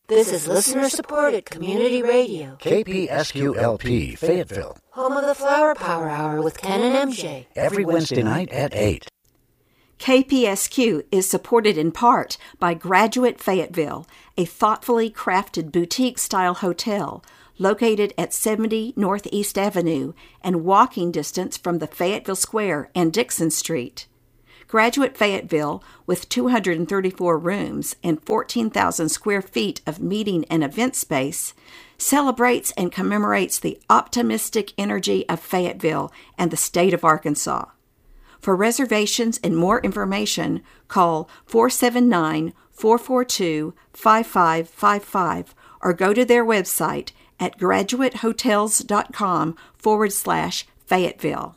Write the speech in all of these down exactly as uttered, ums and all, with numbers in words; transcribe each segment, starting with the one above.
This is listener-supported community radio. K P S Q L P, Fayetteville. Home of the Flower Power Hour with Ken and M J. Every Wednesday night at eight. K P S Q is supported in part by Graduate Fayetteville, a thoughtfully crafted boutique-style hotel located at seventy Northeast Avenue and walking distance from the Fayetteville Square and Dixon Street. Graduate Fayetteville, with two hundred thirty-four rooms and fourteen thousand square feet of meeting and event space, celebrates and commemorates the optimistic energy of Fayetteville and the state of Arkansas. For reservations and more information, call four seven nine, four four two, five five five five or go to their website at graduatehotels.com forward slash Fayetteville.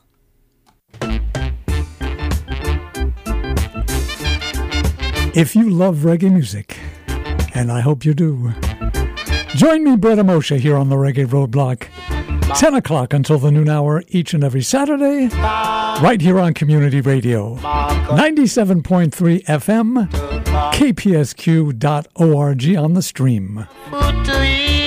If you love reggae music, and I hope you do, join me, Brett Moshe, here on the Reggae Roadblock, ten o'clock until the noon hour each and every Saturday, right here on Community Radio, ninety-seven point three F M, K P S Q dot org on the stream. Food to eat.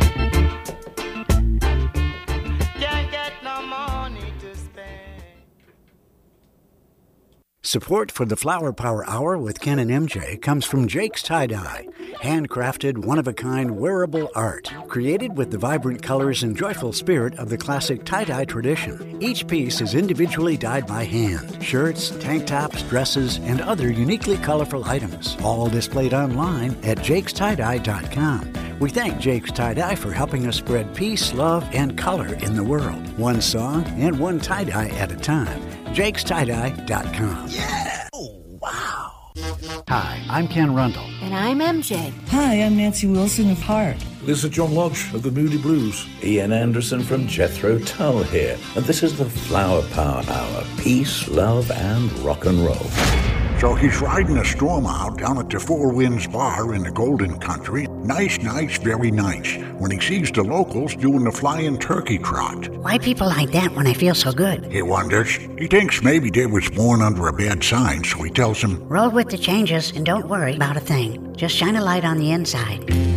Support for the Flower Power Hour with Ken and M J comes from Jake's Tie-Dye, handcrafted, one-of-a-kind wearable art, created with the vibrant colors and joyful spirit of the classic tie-dye tradition. Each piece is individually dyed by hand. Shirts, tank tops, dresses, and other uniquely colorful items, all displayed online at jakes tie dye dot com. We thank Jake's Tie-Dye for helping us spread peace, love, and color in the world. One song and one tie-dye at a time. jakes tie dye dot com. Yeah! Oh, wow! Hi, I'm Ken Rundle. And I'm M J. Hi, I'm Nancy Wilson of Heart. This is John Lodge of the Moody Blues. Ian Anderson from Jethro Tull here. And this is the Flower Power Hour. Peace, love, and rock and roll. So he's riding a storm out down at the Four Winds Bar in the Golden Country. Nice nights, very nice. When he sees the locals doing the flying turkey trot. Why people like that when I feel so good? He wonders. He thinks maybe they was born under a bad sign, so he tells them, roll with the changes and don't worry about a thing. Just shine a light on the inside.